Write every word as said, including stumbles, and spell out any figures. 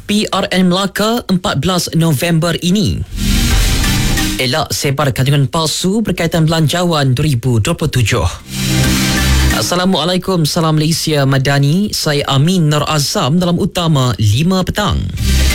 P R N Melaka empat belas November ini. Elak sebar kandungan palsu berkaitan belanjawan dua ribu dua puluh tujuh. Assalamualaikum, salam Malaysia Madani. Saya Amin Nur Azam dalam Utama lima petang.